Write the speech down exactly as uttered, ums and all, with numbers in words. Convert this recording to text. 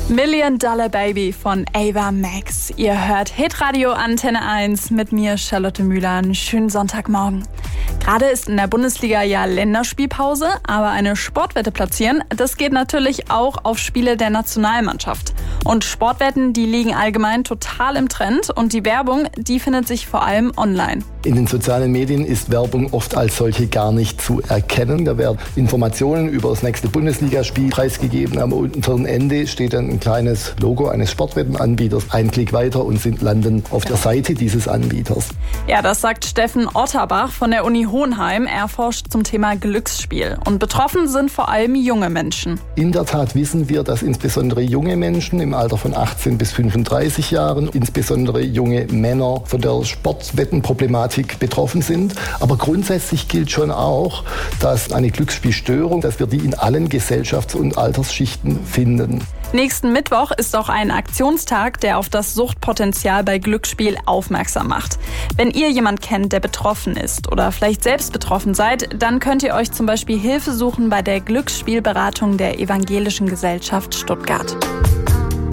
Million Dollar Baby von Ava Max. Ihr hört Hitradio Antenne eins mit mir, Charlotte Müller. Einen schönen Sonntagmorgen. Gerade ist in der Bundesliga ja Länderspielpause, aber eine Sportwette platzieren, das geht natürlich auch auf Spiele der Nationalmannschaft. Und Sportwetten, die liegen allgemein total im Trend und die Werbung, die findet sich vor allem online. In den sozialen Medien ist Werbung oft als solche gar nicht zu erkennen. Da werden Informationen über das nächste Bundesligaspiel preisgegeben. Am unteren Ende steht dann ein kleines Logo eines Sportwettenanbieters. Ein Klick weiter und sind landen auf der Seite dieses Anbieters. Ja, das sagt Steffen Otterbach von der Uni Hohenheim. Er forscht zum Thema Glücksspiel. Und betroffen sind vor allem junge Menschen. In der Tat wissen wir, dass insbesondere junge Menschen im Alter von achtzehn bis fünfunddreißig Jahren, insbesondere junge Männer, von der Sportwettenproblematik betroffen sind. Aber grundsätzlich gilt schon auch, dass eine Glücksspielstörung, dass wir die in allen Gesellschafts- und Altersschichten finden. Nächsten Mittwoch ist auch ein Aktionstag, der auf das Suchtpotenzial bei Glücksspiel aufmerksam macht. Wenn ihr jemand kennt, der betroffen ist oder vielleicht selbst betroffen seid, dann könnt ihr euch zum Beispiel Hilfe suchen bei der Glücksspielberatung der Evangelischen Gesellschaft Stuttgart.